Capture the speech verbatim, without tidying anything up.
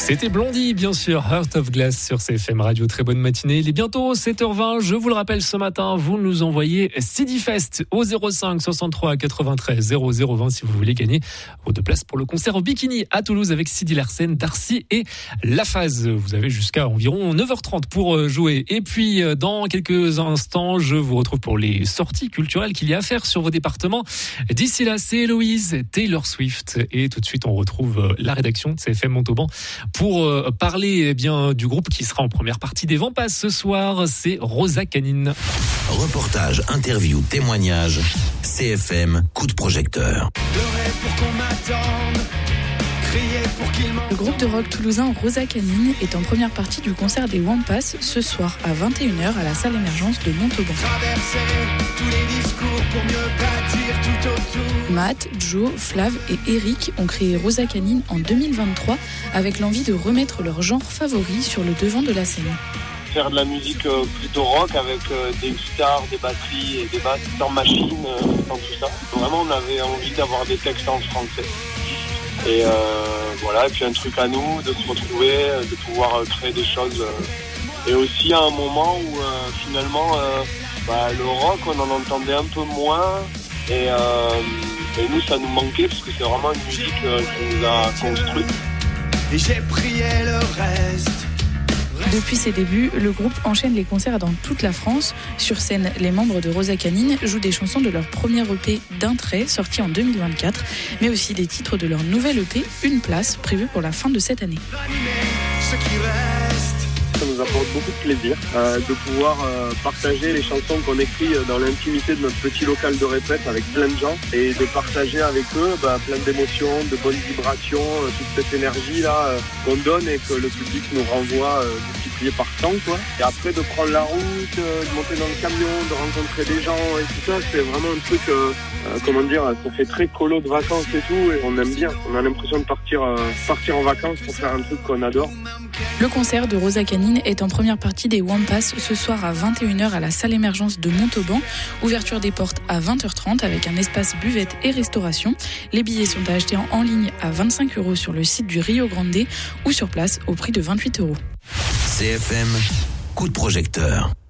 C'était Blondie, bien sûr, Heart of Glass sur C F M Radio. Très bonne matinée. Il est bientôt sept heures vingt. Je vous le rappelle, ce matin, vous nous envoyez Sidifest au zéro cinq soixante-trois quatre-vingt-treize zéro zéro vingt si vous voulez gagner vos deux places pour le concert au Bikini à Toulouse avec Sidi Larsen, Darcy et La Phase. Vous avez jusqu'à environ neuf heures trente pour jouer. Et puis, dans quelques instants, je vous retrouve pour les sorties culturelles qu'il y a à faire sur vos départements. D'ici là, c'est Héloïse, Taylor Swift. Et tout de suite, on retrouve la rédaction de C F M Montauban pour euh, parler eh bien du groupe qui sera en première partie des Vents Passent ce soir, c'est Rosa Canine. Reportage, interview, témoignage, C F M, coup de projecteur. Pour qu'on m'attende, crier pour qu'il m'entende. Le groupe de rock toulousain Rosa Canine est en première partie du concert des Vents Passent ce soir à vingt et une heures à la salle Émergence de Montauban. Traverser tous les discours pour mieux bâtir tout autour. Matt, Joe, Flav et Eric ont créé Rosa Canine en deux mille vingt-trois avec l'envie de remettre leur genre favori sur le devant de la scène. Faire de la musique euh, plutôt rock avec euh, des guitares, des batteries et des basses sans machine, euh, sans tout ça. Vraiment, on avait envie d'avoir des textes en français. Et euh, voilà, et puis un truc à nous, de se retrouver, de pouvoir euh, créer des choses. Euh, et aussi à un moment où euh, finalement, euh, bah, le rock, on en entendait un peu moins. Et, euh, et nous, ça nous manquait parce que c'est vraiment une musique euh, qui nous a construit. Et j'ai prié le reste. Depuis ses débuts, le groupe enchaîne les concerts dans toute la France. Sur scène, les membres de Rosa Canine jouent des chansons de leur premier E P D'un trait, sorti en deux mille vingt-quatre, mais aussi des titres de leur nouvel E P Une place, prévu pour la fin de cette année. Ce qui reste. Ça nous apporte beaucoup de plaisir euh, de pouvoir euh, partager les chansons qu'on écrit dans l'intimité de notre petit local de répète avec plein de gens et de partager avec eux bah, plein d'émotions, de bonnes vibrations, euh, toute cette énergie là euh, qu'on donne et que le public nous renvoie euh, multiplié par cent quoi. Et après de prendre la route, euh, de monter dans le camion, de rencontrer des gens et tout ça, c'est vraiment un truc euh, euh, comment dire, ça fait très colo de vacances et tout et on aime bien. On a l'impression de partir euh, partir en vacances pour faire un truc qu'on adore. Le concert de Rosa Canine est en première partie des Vents Passent ce soir à vingt et une heures à la salle Émergence de Montauban. Ouverture des portes à vingt heures trente avec un espace buvette et restauration. Les billets sont à acheter en ligne à vingt-cinq euros sur le site du Rio Grande ou sur place au prix de vingt-huit euros. C F M, coup de projecteur.